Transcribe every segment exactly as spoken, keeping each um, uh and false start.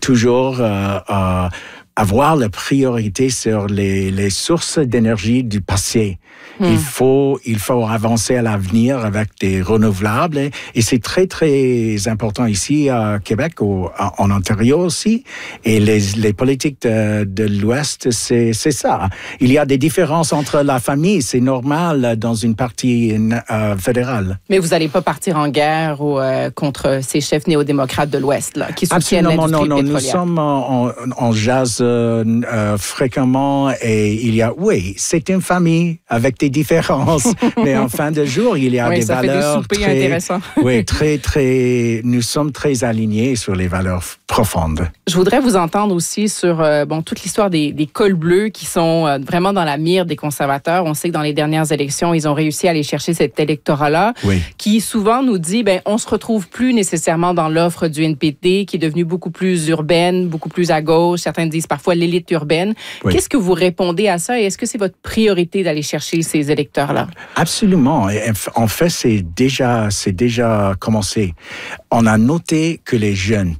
toujours euh, euh, avoir la priorité sur les, les sources d'énergie du passé. Mmh. Il faut, il faut avancer à l'avenir avec des renouvelables et, et c'est très, très important ici à Québec, au, en Ontario aussi. Et les, les politiques de, de l'Ouest, c'est, c'est ça. Il y a des différences entre la famille, c'est normal dans une partie euh, fédérale. Mais vous n'allez pas partir en guerre ou, euh, contre ces chefs néo-démocrates de l'Ouest là, qui soutiennent Absolument, l'industrie non, non. pétrolière. Nous sommes en, en, en jazz euh, euh, fréquemment et il y a, oui, c'est une famille avec des différences, mais en fin de jour, il y a oui, des ça valeurs fait des très, intéressants. oui, très, très, nous sommes très alignés sur les valeurs profondes. Je voudrais vous entendre aussi sur euh, bon, toute l'histoire des, des cols bleus qui sont euh, vraiment dans la mire des conservateurs. On sait que dans les dernières élections, ils ont réussi à aller chercher cet électorat-là, oui. qui souvent nous dit, ben, on se retrouve plus nécessairement dans l'offre du N P D, qui est devenue beaucoup plus urbaine, beaucoup plus à gauche. Certains disent parfois l'élite urbaine. Oui. Qu'est-ce que vous répondez à ça et est-ce que c'est votre priorité d'aller chercher ces électeurs-là? Absolument. En fait, c'est déjà, c'est déjà commencé. On a noté que les jeunes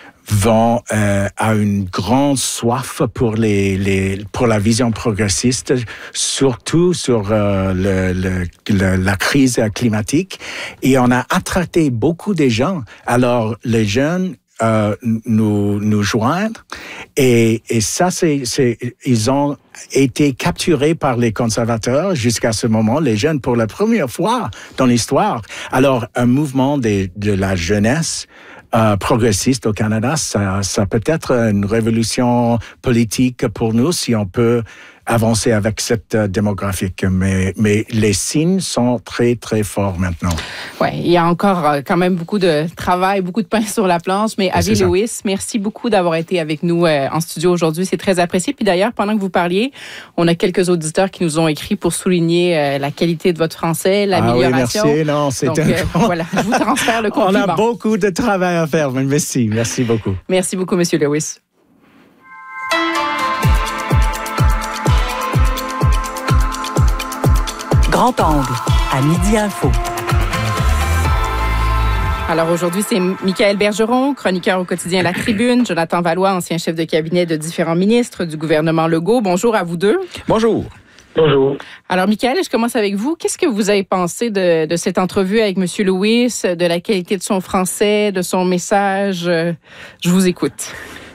vont euh, à une grande soif pour les, les pour la vision progressiste, surtout sur euh, le, le, le, la crise climatique. Et on a attracté beaucoup de gens. Alors, les jeunes Euh, nous nous joindre et et ça c'est c'est ils ont été capturés par les conservateurs jusqu'à ce moment, les jeunes pour la première fois dans l'histoire. Alors un mouvement de de la jeunesse euh, progressiste au Canada, ça ça peut être une révolution politique pour nous si on peut avancer avec cette euh, démographique, mais, mais les signes sont très, très forts maintenant. Oui, il y a encore euh, quand même beaucoup de travail, beaucoup de pain sur la planche, mais Avi Lewis, merci beaucoup d'avoir été avec nous euh, en studio aujourd'hui, c'est très apprécié. Puis d'ailleurs, pendant que vous parliez, on a quelques auditeurs qui nous ont écrit pour souligner euh, la qualité de votre français, l'amélioration. Ah oui, merci, non, c'est Donc, un... euh, voilà, je vous transfère le compliment. On a beaucoup de travail à faire, mais merci, merci beaucoup. Merci beaucoup, Monsieur Lewis. Grand angle, à Midi Info. Alors aujourd'hui, c'est Michaël Bergeron, chroniqueur au quotidien La Tribune, Jonathan Valois, ancien chef de cabinet de différents ministres du gouvernement Legault. Bonjour à vous deux. Bonjour. Bonjour. Alors, Michaël, je commence avec vous. Qu'est-ce que vous avez pensé de, de cette entrevue avec M. Lewis, de la qualité de son français, de son message? Je vous écoute.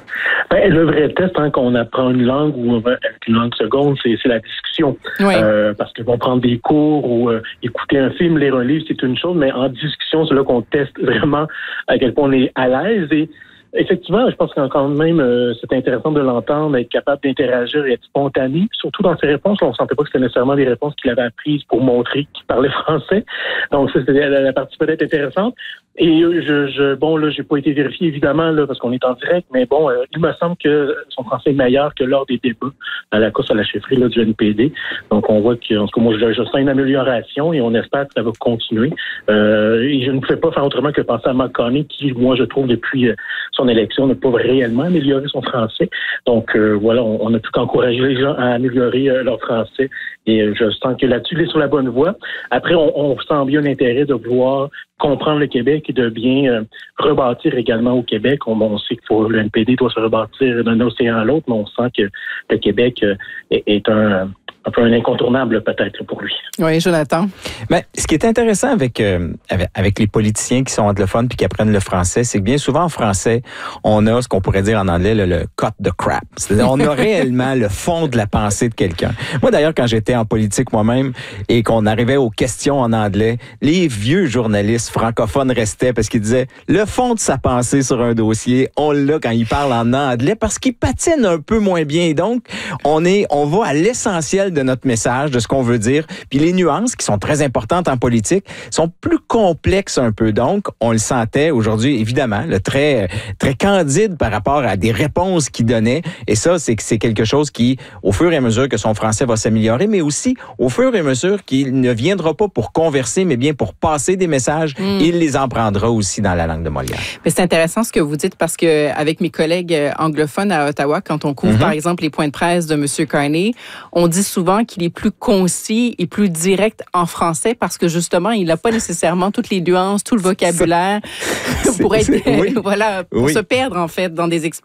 Ben, le vrai test, hein, qu'on apprend une langue ou avec une langue seconde, c'est, c'est la discussion. Oui. Euh, parce que bon, prendre des cours ou euh, écouter un film, lire un livre, c'est une chose, mais en discussion, c'est là qu'on teste vraiment à quel point on est à l'aise. Et effectivement, je pense que quand même, euh, c'est intéressant de l'entendre, être capable d'interagir et être spontané. Surtout dans ses réponses, on ne sentait pas que c'était nécessairement des réponses qu'il avait apprises pour montrer qu'il parlait français. Donc ça, c'était la, la partie peut-être intéressante. Et je, je bon là, j'ai pas été vérifié évidemment là parce qu'on est en direct, mais bon, euh, il me semble que son français est meilleur que lors des débats à la course à la chefferie là, du N P D. Donc on voit que, en tout cas, moi, je, je sens une amélioration et on espère que ça va continuer. Euh, et je ne pouvais pas faire autrement que penser à McConnell, qui, moi, je trouve depuis euh, son élection, n'a pas réellement amélioré son français. Donc euh, voilà, on, on a tout encouragé les gens à améliorer euh, leur français. Et euh, je sens que là-dessus, il est sur la bonne voie. Après, on, on sent bien l'intérêt de vouloir comprendre le Québec et de bien euh, rebâtir également au Québec. On, on sait que pour, le N P D doit se rebâtir d'un océan à l'autre, mais on sent que le Québec euh, est, est un, un peu un incontournable peut-être pour lui. Oui, Jonathan. Ben, ce qui est intéressant avec, euh, avec, avec les politiciens qui sont anglophones puis qui apprennent le français, c'est que bien souvent en français, on a ce qu'on pourrait dire en anglais le, le cut the crap. C'est-à-dire, on a réellement le fond de la pensée de quelqu'un. Moi, d'ailleurs, quand j'étais en politique moi-même et qu'on arrivait aux questions en anglais, les vieux journalistes francophones restaient parce qu'ils disaient le fond de sa pensée sur un dossier, on l'a quand il parle en anglais parce qu'il patine un peu moins bien. Et donc, on est, on va à l'essentiel de notre message, de ce qu'on veut dire. Puis les nuances qui sont très importantes en politique sont plus complexes un peu. Donc, on le sentait aujourd'hui, évidemment, le très, très candide par rapport à des réponses qu'il donnait. Et ça, c'est que c'est quelque chose qui, au fur et à mesure que son français va s'améliorer, mais aussi au fur et à mesure qu'il ne viendra pas pour converser, mais bien pour passer des messages, mm. il les en prendra aussi dans la langue de Molière. Mais c'est intéressant ce que vous dites parce que avec mes collègues anglophones à Ottawa, quand on couvre, mm-hmm. par exemple, les points de presse de M. Carney, on dit souvent qu'il est plus concis et plus direct en français parce que justement, il n'a pas nécessairement toutes les nuances, tout le vocabulaire pour être, oui. voilà, pour oui. se perdre en fait dans des expressions